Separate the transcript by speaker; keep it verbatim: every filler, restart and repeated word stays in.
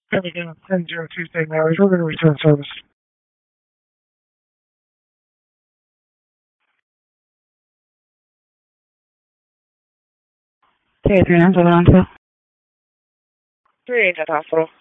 Speaker 1: Everything ten zero Tuesday marriage. We're going to return service.
Speaker 2: three three nine seven one two.
Speaker 3: three eight at the hospital.